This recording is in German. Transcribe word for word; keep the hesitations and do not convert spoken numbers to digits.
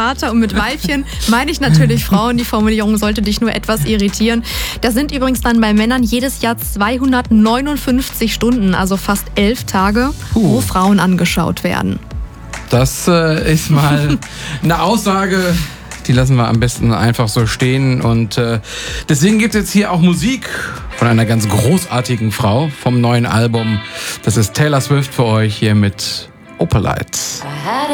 Kater und mit Weibchen meine ich natürlich Frauen. Die Formulierung sollte dich nur etwas irritieren. Das sind übrigens dann bei Männern jedes Jahr zweihundertneunundfünfzig Stunden, also fast elf Tage, uh. wo Frauen angeschaut werden. Das äh, ist mal eine Aussage, die lassen wir am besten einfach so stehen. Und äh, deswegen gibt es jetzt hier auch Musik von einer ganz großartigen Frau vom neuen Album. Das ist Taylor Swift für euch hier mit Opalite.